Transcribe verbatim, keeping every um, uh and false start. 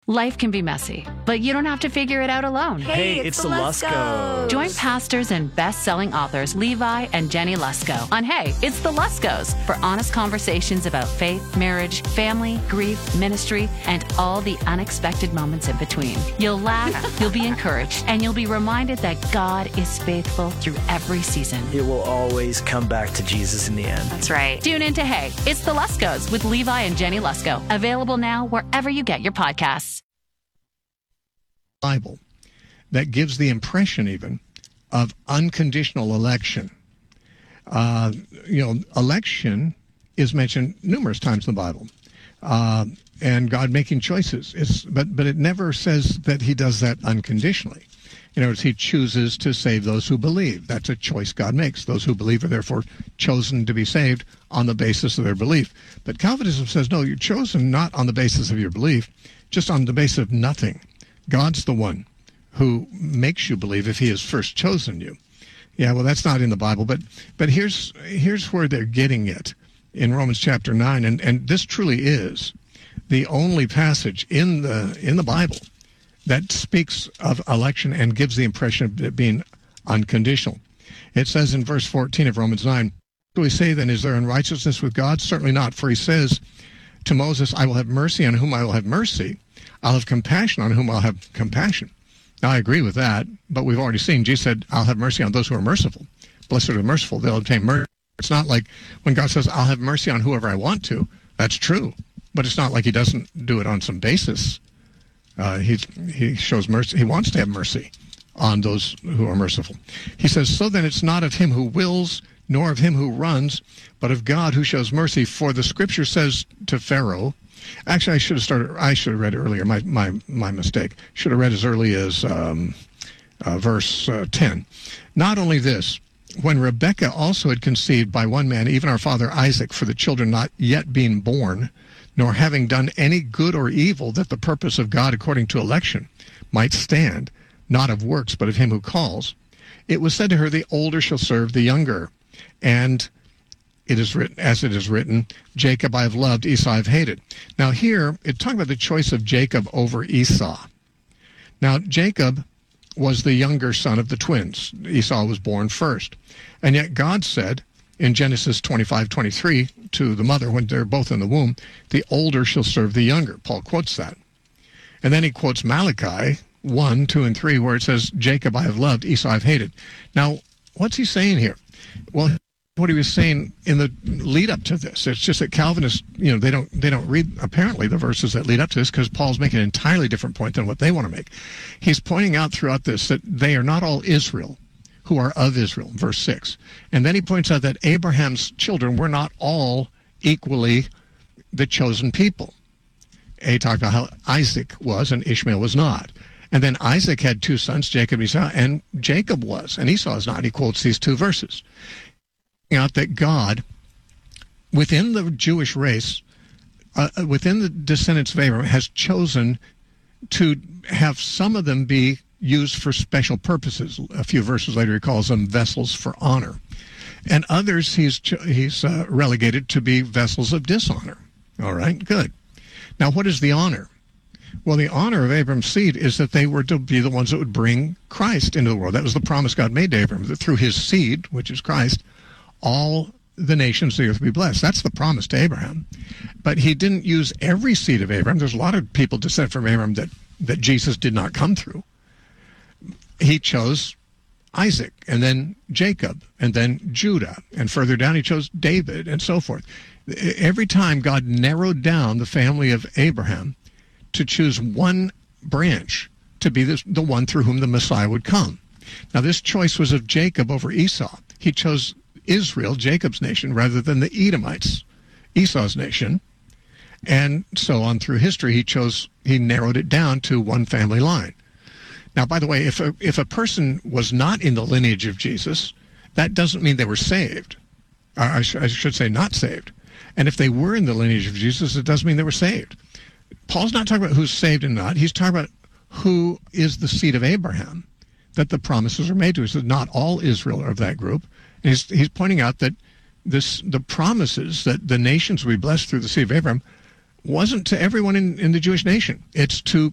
Life can be messy, but you don't have to figure it out alone. Hey, it's, it's the Luskos. Join pastors and best-selling authors Levi and Jenny Lusko on Hey, It's the Luskos for honest conversations about faith, marriage, family, grief, ministry, and all the unexpected moments in between. You'll laugh, you'll be encouraged, and you'll be reminded that God is faithful through every season. It will always come back to Jesus in the end. That's right. Tune in to Hey, It's the Luskos with Levi and Jenny Lusko. Available now wherever you get your podcasts. Bible that gives the impression even of unconditional election. Uh, you know, election is mentioned numerous times in the Bible, uh, and God making choices. It's, but but it never says that he does that unconditionally. In other words, he chooses to save those who believe. That's a choice God makes. Those who believe are therefore chosen to be saved on the basis of their belief. But Calvinism says, no, you're chosen not on the basis of your belief, just on the basis of nothing. God's the one who makes you believe if he has first chosen you. Yeah, well, that's not in the Bible, but but here's here's where they're getting it in Romans chapter nine, and, and this truly is the only passage in the in the Bible that speaks of election and gives the impression of it being unconditional. It says in verse fourteen of Romans nine, do we say then, is there unrighteousness with God? Certainly not, for he says to Moses, I will have mercy on whom I will have mercy. I'll have compassion on whom I'll have compassion. Now, I agree with that, but we've already seen, Jesus said, I'll have mercy on those who are merciful. Blessed are the merciful, they'll obtain mercy. It's not like when God says, I'll have mercy on whoever I want to. That's true, but it's not like he doesn't do it on some basis. Uh, he, he shows mercy. He wants to have mercy on those who are merciful. He says, so then it's not of him who wills, nor of him who runs, but of God who shows mercy. For the scripture says to Pharaoh, actually, I should have started. I should have read it earlier. My my my mistake. Should have read as early as um, uh, verse uh, ten. Not only this, when Rebekah also had conceived by one man, even our father Isaac, for the children not yet being born, nor having done any good or evil, that the purpose of God according to election might stand, not of works, but of him who calls, it was said to her, the older shall serve the younger, and it is written, as it is written, Jacob I have loved, Esau I have hated. Now here, it's talking about the choice of Jacob over Esau. Now, Jacob was the younger son of the twins. Esau was born first. And yet God said in Genesis twenty-five twenty-three to the mother, when they're both in the womb, the older shall serve the younger. Paul quotes that. And then he quotes Malachi one, two, and three, where it says, Jacob I have loved, Esau I have hated. Now, what's he saying here? Well, what he was saying in the lead up to this, it's just that Calvinists, you know, they don't they don't read apparently the verses that lead up to this, because Paul's making an entirely different point than what they want to make. He's pointing out throughout this that they are not all Israel who are of Israel, verse six. And then he points out that Abraham's children were not all equally the chosen people. He talked about how Isaac was and Ishmael was not. And then Isaac had two sons, Jacob and Esau, and Jacob was, and Esau is not. He quotes these two verses. Out that God, within the Jewish race, uh, within the descendants of Abraham, has chosen to have some of them be used for special purposes. A few verses later, he calls them vessels for honor. And others he's, he's uh, relegated to be vessels of dishonor. All right, good. Now, what is the honor? Well, the honor of Abraham's seed is that they were to be the ones that would bring Christ into the world. That was the promise God made to Abraham, that through his seed, which is Christ, all the nations of the earth will be blessed. That's the promise to Abraham. But he didn't use every seed of Abraham. There's a lot of people descended from Abraham that, that Jesus did not come through. He chose Isaac, and then Jacob, and then Judah. And further down, he chose David, and so forth. Every time God narrowed down the family of Abraham to choose one branch to be the, the one through whom the Messiah would come. Now, this choice was of Jacob over Esau. He chose Israel, Jacob's nation, rather than the Edomites, Esau's nation. And so on through history, he chose, he narrowed it down to one family line. Now, by the way, if a, if a person was not in the lineage of Jesus, that doesn't mean they were saved. I, sh- I should say not saved. And if they were in the lineage of Jesus, it doesn't mean they were saved. Paul's not talking about who's saved and not. He's talking about who is the seed of Abraham, that the promises are made to. He says not all Israel are of that group. And he's, he's pointing out that this the promises that the nations will be blessed through the seed of Abraham wasn't to everyone in, in the Jewish nation. It's to